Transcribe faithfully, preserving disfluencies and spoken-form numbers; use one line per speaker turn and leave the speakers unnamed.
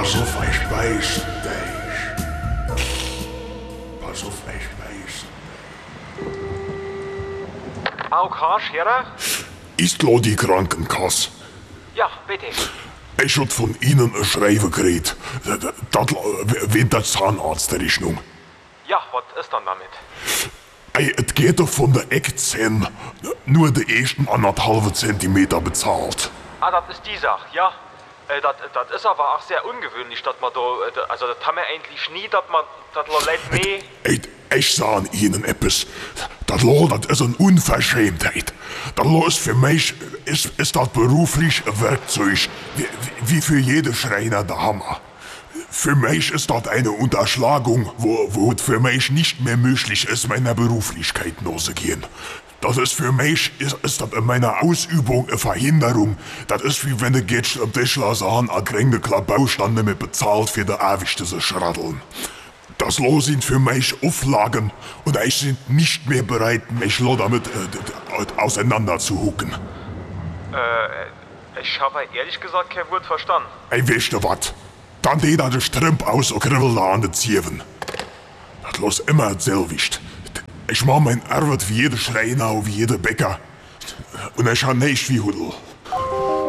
Pass auf, ich beiß dich. Pass auf, ich beiß.
Okay, Scherer?
Ist lo die Krankenkasse?
Ja, bitte.
Ich hab von Ihnen ein Schreiben gekriegt. Das, das, wegen der Zahnarztrechnung.
Ja, was ist dann damit?
Ey, es geht doch von der Eckzähne nur die ersten anderthalb Zentimeter bezahlt.
Ah, das ist die Sache, ja. Äh, das, das ist aber auch sehr ungewöhnlich, dass man da, äh, also das haben wir eigentlich nie, dass man, dass man Leute mehr...
Ey, ich sag Ihnen etwas. Das Lo, das ist eine Unverschämtheit. Das Lo ist für mich, ist, ist das beruflich ein Werkzeug, wie, wie für jede Schreiner der Hammer. Für mich ist das eine Unterschlagung, wo, wo es für mich nicht mehr möglich ist, meiner Beruflichkeit nachzugehen. Das ist für mich, ist, ist das in meiner Ausübung eine Verhinderung. Das ist wie wenn du gehst am Tischler sagen, a kränkte Klabaustand nicht mehr bezahlt für die Ewigste zu schraddeln. Das Lo sind für mich Auflagen und ich sind nicht mehr bereit, mich lo damit äh, auseinanderzuhucken.
Äh, ich habe ehrlich gesagt kein Wort verstanden.
Ey, weißt du wat? Dann geht er den Strümp aus und kribbelt da an den Zieven. Das los immer selwicht. Ich mach mein Arbeit wie jeder Schreiner und wie jeder Bäcker. Und ich hab nicht wie Hudel.